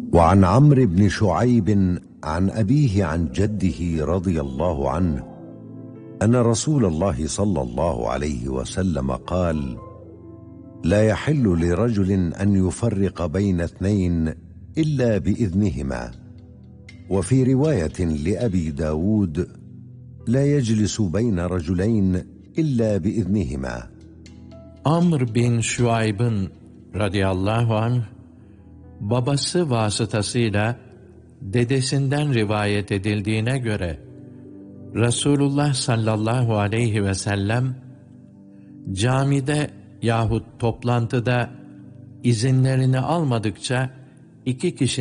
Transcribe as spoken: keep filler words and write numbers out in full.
وعن عمرو بن شعيب عن أبيه عن جده رضي الله عنه أن رسول الله صلى الله عليه وسلم قال: لا يحل لرجل أن يفرق بين اثنين إلا بإذنهما. وفي رواية لأبي داود: لا يجلس بين رجلين إلا بإذنهما. Amr bin Şuayb'ın radıyallahu anh, babası vasıtasıyla dedesinden rivayet edildiğine göre, Resulullah sallallahu aleyhi ve sellem, camide yahut toplantıda izinlerini almadıkça iki kişi